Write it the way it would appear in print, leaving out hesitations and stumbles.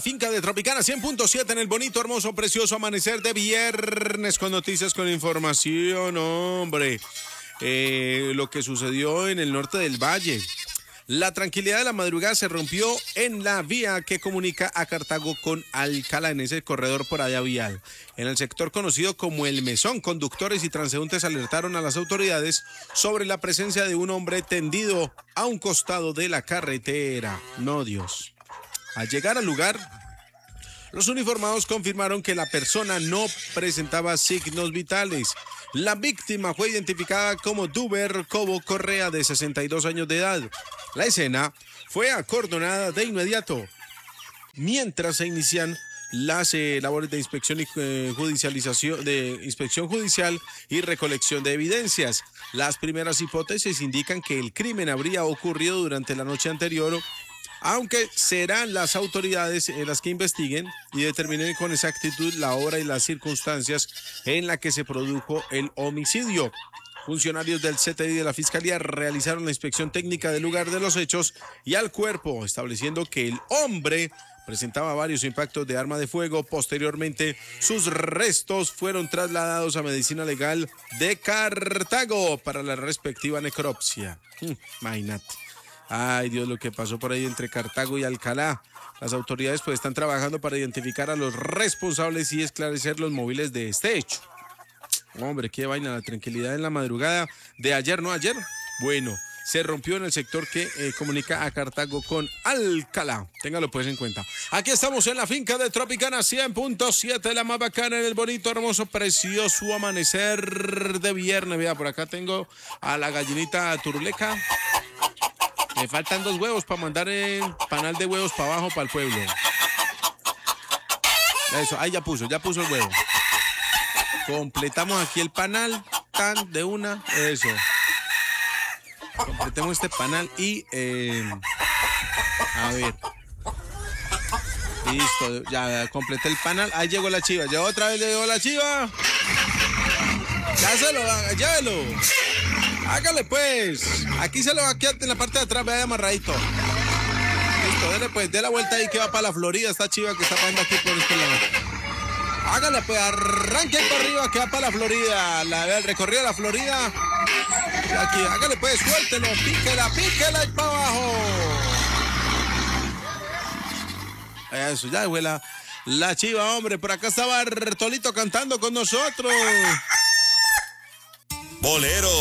Finca de Tropicana 100.7 en el bonito, hermoso, precioso amanecer de viernes con noticias, con información, hombre. Lo que sucedió en el norte del valle. La tranquilidad de la madrugada se rompió en la vía que comunica a Cartago con Alcalá, en ese corredor por allá vial. En el sector conocido como El Mesón, conductores y transeúntes alertaron a las autoridades sobre la presencia de un hombre tendido a un costado de la carretera. No, Dios. Al llegar al lugar, los uniformados confirmaron que la persona no presentaba signos vitales. La víctima fue identificada como Duber Cobo Correa, de 62 años de edad. La escena fue acordonada de inmediato, mientras se inician las labores de inspección y inspección judicial y recolección de evidencias. Las primeras hipótesis indican que el crimen habría ocurrido durante la noche anterior, aunque serán las autoridades las que investiguen y determinen con exactitud la hora y las circunstancias en las que se produjo el homicidio. Funcionarios del CTI de la Fiscalía realizaron la inspección técnica del lugar de los hechos y al cuerpo, estableciendo que el hombre presentaba varios impactos de arma de fuego. Posteriormente, sus restos fueron trasladados a Medicina Legal de Cartago para la respectiva necropsia. Imagínate. Ay, Dios, lo que pasó por ahí entre Cartago y Alcalá. Las autoridades pues están trabajando para identificar a los responsables y esclarecer los móviles de este hecho. Hombre, qué vaina, la tranquilidad en la madrugada de ayer, ¿no? Ayer, bueno, se rompió en el sector que comunica a Cartago con Alcalá. Téngalo pues en cuenta. Aquí estamos en la finca de Tropicana 100.7, la más bacana en el bonito, hermoso, precioso amanecer de viernes. Vea, por acá tengo a la gallinita turuleca. Me faltan 2 huevos para mandar el panal de huevos para abajo, para el pueblo. Eso, ahí ya puso el huevo. Completamos aquí el panal, tan de una, eso. Completemos este panal y, a ver. Listo, ya completé el panal. Ahí llegó la chiva, ya otra vez llegó la chiva. Ya se lo haga, llévelo. Hágale pues. Aquí se lo va a quedar en la parte de atrás, vea amarradito. Listo, dele pues, dé la vuelta ahí que va para la Florida, esta chiva que está pasando aquí por este lado. Hágale pues, arranque para arriba que va para la Florida. El recorrido de la Florida. Aquí, hágale pues, suéltelo, píquela y para abajo. Eso, ya fue la chiva, hombre. Por acá estaba Bertolito cantando con nosotros. Bolero.